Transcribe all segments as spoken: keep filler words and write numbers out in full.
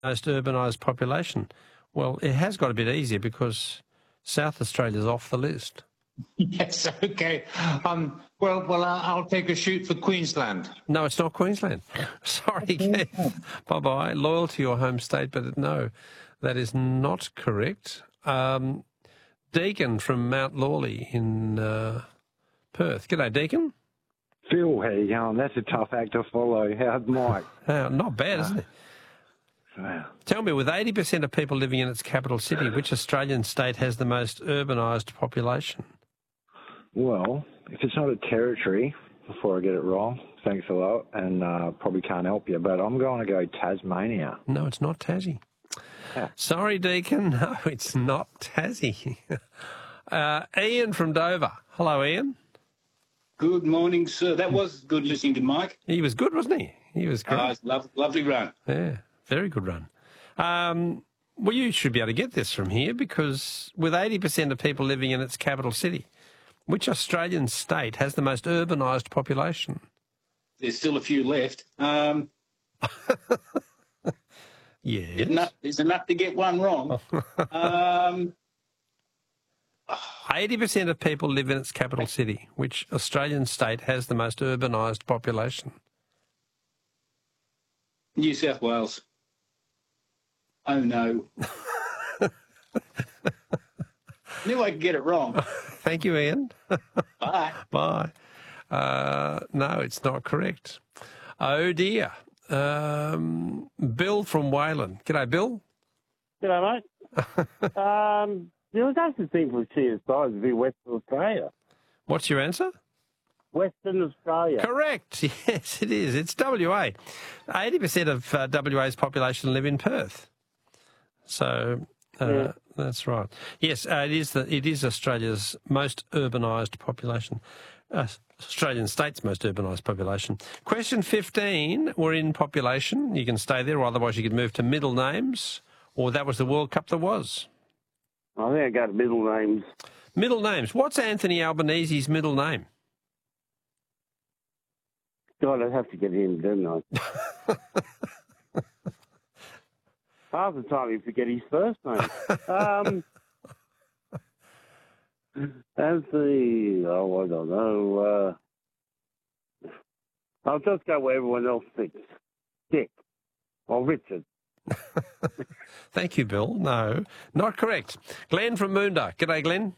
most urbanised population? Well, it has got a bit easier because South Australia's off the list. Yes, okay. Um, well, well, I'll take a shoot for Queensland. No, it's not Queensland. Sorry, Keith. Bye-bye. Loyal to your home state, but no, that is not correct. Um, Deacon from Mount Lawley in uh, Perth. G'day, Deacon. Phil, how you going? That's a tough act to follow. How's Mike? Uh, not bad, isn't it? Wow. Tell me, with eighty percent of people living in its capital city, which Australian state has the most urbanised population? Well, if it's not a territory, before I get it wrong, thanks a lot, and uh, probably can't help you, but I'm going to go Tasmania. No, it's not Tassie. Yeah. Sorry, Deacon. No, it's not Tassie. uh, Ian from Dover. Hello, Ian. Good morning, sir. That was good listening to Mike. He was good, wasn't he? He was great. Uh, love, lovely run. Yeah, very good run. Um, well, you should be able to get this from here because with eighty percent of people living in its capital city, which Australian state has the most urbanised population? There's still a few left. Um, yes. There's enough, there's enough to get one wrong. um, eighty percent of people live in its capital city. Which Australian state has the most urbanised population? New South Wales. Oh, no. Knew I could get it wrong. Thank you, Ian. Bye. Bye. Uh, no, it's not correct. Oh, dear. Um, Bill from Wayland. G'day, Bill. G'day, mate. um, the doesn't seem for sheer size to be Western Australia. What's your answer? Western Australia. Correct. Yes, it is. It's W A. eighty percent of uh, W A's population live in Perth. So uh, yeah. That's right. Yes, uh, it is. The, it is Australia's most urbanised population. Uh, Australian state's most urbanised population. Question fifteen. We're in population. You can stay there, or otherwise you could move to middle names. Or that was the World Cup there was. I think I got middle names. Middle names. What's Anthony Albanese's middle name? God, I'd have to get in, don't I? Half the time you forget his first name. Um, Anthony, oh, I don't know. Uh, I'll just go where everyone else thinks. Dick or Richard. Thank you, Bill. No, not correct. Glenn from Moondah. G'day, Glenn.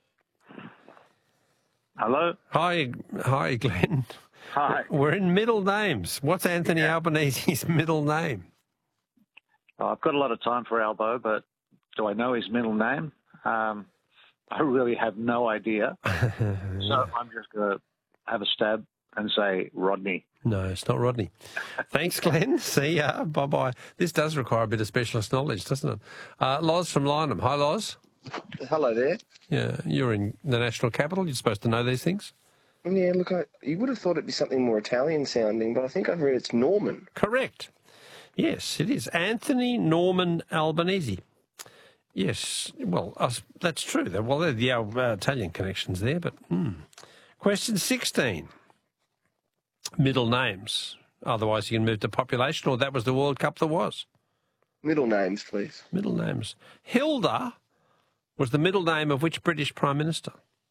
Hello. Hi, hi, Glenn. Hi. We're in middle names. What's Anthony yeah. Albanese's middle name? Oh, I've got a lot of time for Albo, but do I know his middle name? Um, I really have no idea. So I'm just going to have a stab and say Rodney. No, it's not Rodney. Thanks, Glenn. See ya. Bye-bye. This does require a bit of specialist knowledge, doesn't it? Uh, Loz from Lyneham. Hi, Loz. Hello there. Yeah, you're in the national capital. You're supposed to know these things. Yeah, look, I, you would have thought it'd be something more Italian-sounding, but I think I've read it's Norman. Correct. Yes, it is. Anthony Norman Albanese. Yes, well, uh, that's true. Well, there are the uh, Italian connections there, but... Hmm. Question sixteen. Middle names. Otherwise, you can move to population, or that was the World Cup there was. Middle names, please. Middle names. Hilda was the middle name of which British Prime Minister?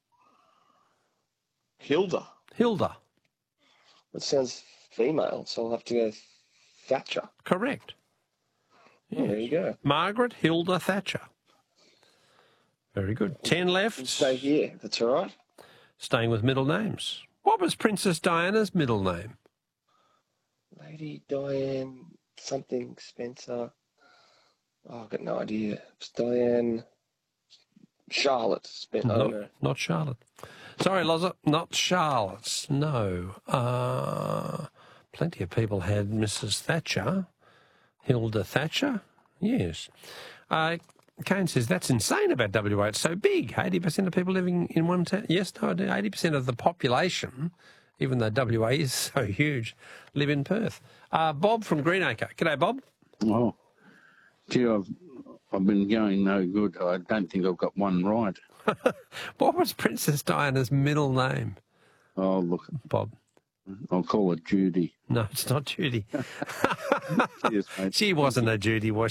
Hilda? Hilda. That sounds female, so I'll have to go Thatcher. Correct. Yes. Oh, there you go. Margaret Hilda Thatcher. Very good. Ten left. Stay here, that's all right. Staying with middle names. What was Princess Diana's middle name? Lady Diane something Spencer. Oh, I've got no idea. It's Diane Charlotte Spencer. No, no. Not Charlotte. Sorry, Loza, not Charlotte. No. Uh, plenty of people had Missus Thatcher. Hilda Thatcher. Yes. Uh, Kane says, that's insane about W A. It's so big. eighty percent of people living in one town. Yes, no, eighty percent of the population, even though W A is so huge, live in Perth. Uh, Bob from Greenacre. G'day, Bob. Oh, gee, I've, I've been going no good. I don't think I've got one right. What was Princess Diana's middle name? Oh, look. Bob. I'll call it Judy. No, it's not Judy. Cheers, mate. She wasn't a Judy, was